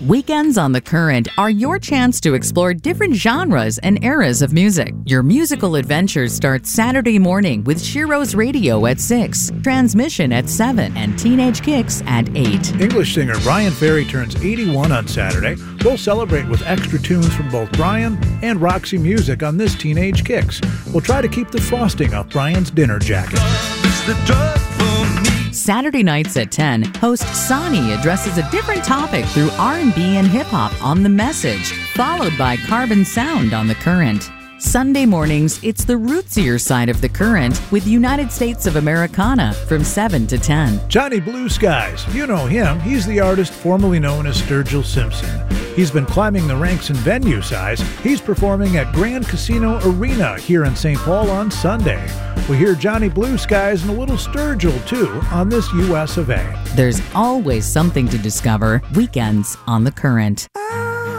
Weekends on the Current are your chance to explore different genres and eras of music. Your musical adventures start Saturday morning with Shiro's Radio at 6, Transmission at 7, and Teenage Kicks at 8. English singer Brian Ferry turns 81 on Saturday. We'll celebrate with extra tunes from both Brian and Roxy Music on this Teenage Kicks. We'll try to keep the frosting off Brian's dinner jacket. Saturday nights at 10, host Sonny addresses a different topic through R&B and hip-hop on The Message, followed by Carbon Sound on The Current. Sunday mornings, it's the rootsier side of The Current with United States of Americana from 7 to 10. Johnny Blue Skies, you know him. He's the artist formerly known as Sturgill Simpson. He's been climbing the ranks in venue size. He's performing at Grand Casino Arena here in St. Paul on Sunday. We'll hear Johnny Blue Skies and a little Sturgill, too, on this US of A. There's always something to discover. Weekends on The Current.